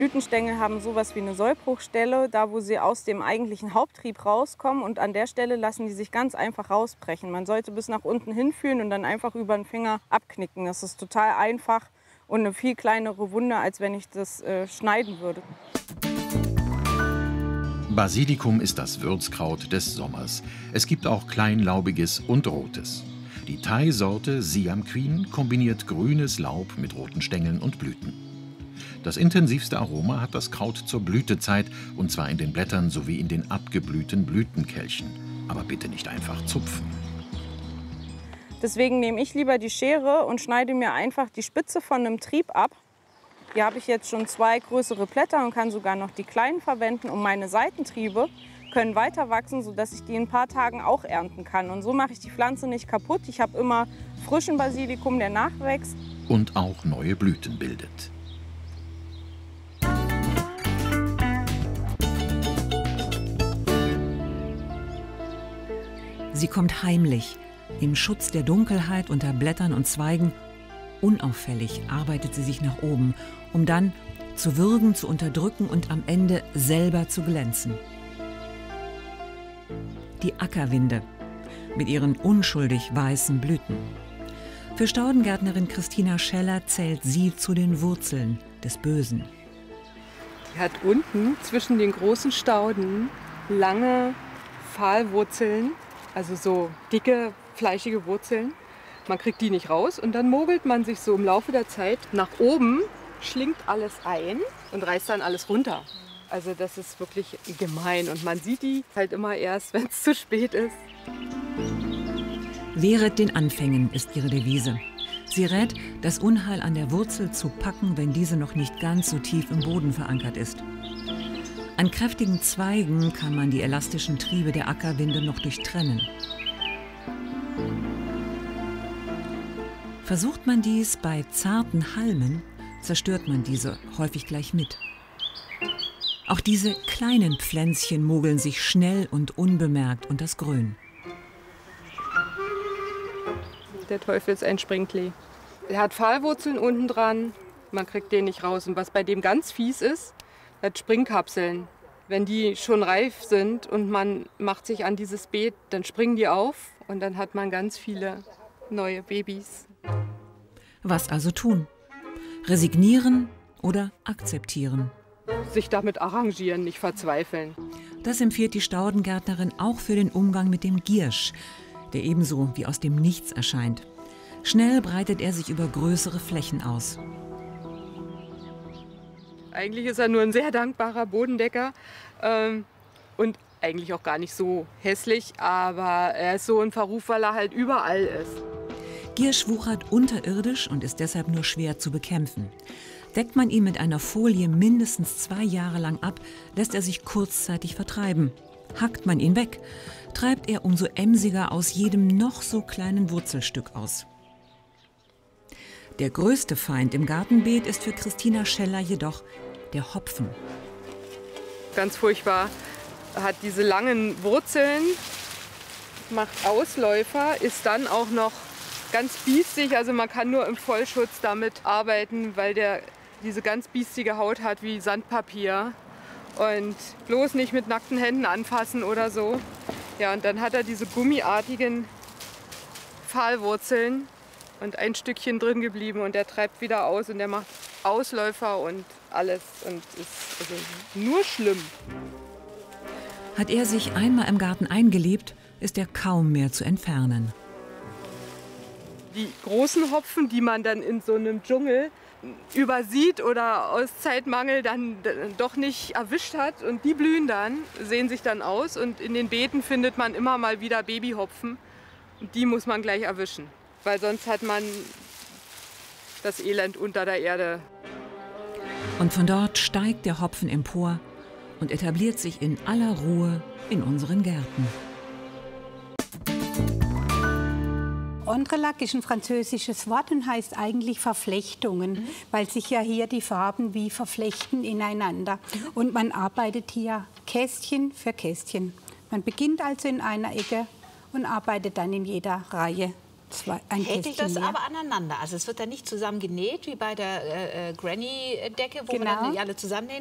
Blütenstängel haben sowas wie eine Sollbruchstelle, da wo sie aus dem eigentlichen Haupttrieb rauskommen. Und an der Stelle lassen die sich ganz einfach rausbrechen. Man sollte bis nach unten hinfühlen und dann einfach über den Finger abknicken. Das ist total einfach und eine viel kleinere Wunde, als wenn ich das schneiden würde. Basilikum ist das Würzkraut des Sommers. Es gibt auch kleinlaubiges und rotes. Die Thai-Sorte Siam Queen kombiniert grünes Laub mit roten Stängeln und Blüten. Das intensivste Aroma hat das Kraut zur Blütezeit, und zwar in den Blättern sowie in den abgeblühten Blütenkelchen. Aber bitte nicht einfach zupfen. Deswegen nehme ich lieber die Schere und schneide mir einfach die Spitze von einem Trieb ab. Hier habe ich jetzt schon 2 größere Blätter und kann sogar noch die kleinen verwenden. Und meine Seitentriebe können weiter wachsen, sodass ich die in ein paar Tagen auch ernten kann. Und so mache ich die Pflanze nicht kaputt. Ich habe immer frischen Basilikum, der nachwächst. Und auch neue Blüten bildet. Sie kommt heimlich, im Schutz der Dunkelheit unter Blättern und Zweigen. Unauffällig arbeitet sie sich nach oben, um dann zu würgen, zu unterdrücken und am Ende selber zu glänzen. Die Ackerwinde mit ihren unschuldig weißen Blüten. Für Staudengärtnerin Christina Scheller zählt sie zu den Wurzeln des Bösen. Die hat unten zwischen den großen Stauden lange Pfahlwurzeln, also so dicke, fleischige Wurzeln. Man kriegt die nicht raus und dann mogelt man sich so im Laufe der Zeit nach oben, schlingt alles ein und reißt dann alles runter. Also das ist wirklich gemein und man sieht die halt immer erst, wenn es zu spät ist. Wehret den Anfängen ist ihre Devise. Sie rät, das Unheil an der Wurzel zu packen, wenn diese noch nicht ganz so tief im Boden verankert ist. An kräftigen Zweigen kann man die elastischen Triebe der Ackerwinde noch durchtrennen. Versucht man dies bei zarten Halmen, zerstört man diese häufig gleich mit. Auch diese kleinen Pflänzchen mogeln sich schnell und unbemerkt unter das Grün. Der Teufel ist ein Sprinklee. Er hat Pfahlwurzeln unten dran, man kriegt den nicht raus. Und was bei dem ganz fies ist, er hat Springkapseln. Wenn die schon reif sind und man macht sich an dieses Beet, dann springen die auf und dann hat man ganz viele neue Babys. Was also tun? Resignieren oder akzeptieren? Sich damit arrangieren, nicht verzweifeln. Das empfiehlt die Staudengärtnerin auch für den Umgang mit dem Giersch, der ebenso wie aus dem Nichts erscheint. Schnell breitet er sich über größere Flächen aus. Eigentlich ist er nur ein sehr dankbarer Bodendecker und eigentlich auch gar nicht so hässlich, aber er ist so in Verruf, weil er halt überall ist. Giersch wuchert unterirdisch und ist deshalb nur schwer zu bekämpfen. Deckt man ihn mit einer Folie mindestens 2 Jahre lang ab, lässt er sich kurzzeitig vertreiben. Hackt man ihn weg, treibt er umso emsiger aus jedem noch so kleinen Wurzelstück aus. Der größte Feind im Gartenbeet ist für Christina Scheller jedoch der Hopfen. Ganz furchtbar. Er hat diese langen Wurzeln, macht Ausläufer, ist dann auch noch ganz biestig. Also man kann nur im Vollschutz damit arbeiten, weil der diese ganz biestige Haut hat wie Sandpapier. Und bloß nicht mit nackten Händen anfassen oder so. Ja, und dann hat er diese gummiartigen Pfahlwurzeln und ein Stückchen drin geblieben und der treibt wieder aus und der macht Ausläufer und alles und ist also nur schlimm. Hat er sich einmal im Garten eingelebt, ist er kaum mehr zu entfernen. Die großen Hopfen, die man dann in so einem Dschungel übersieht oder aus Zeitmangel dann doch nicht erwischt hat und die blühen dann, sehen sich dann aus und in den Beeten findet man immer mal wieder Babyhopfen und die muss man gleich erwischen, weil sonst hat man das Elend unter der Erde. Und von dort steigt der Hopfen empor und etabliert sich in aller Ruhe in unseren Gärten. Entrelac ist ein französisches Wort und heißt eigentlich Verflechtungen, weil sich ja hier die Farben wie verflechten ineinander. Und man arbeitet hier Kästchen für Kästchen. Man beginnt also in einer Ecke und arbeitet dann in jeder Reihe Häkelt das aber aneinander. Also es wird dann nicht zusammen genäht, wie bei der Granny-Decke, wo man dann alle zusammennähen